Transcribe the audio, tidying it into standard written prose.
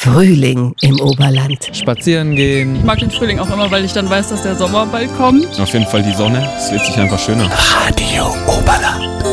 Frühling im Oberland. Spazieren gehen. Ich mag den Frühling auch immer, weil ich dann weiß, dass der Sommer bald kommt. Auf jeden Fall die Sonne. Es wird sich einfach schöner. Radio Oberland.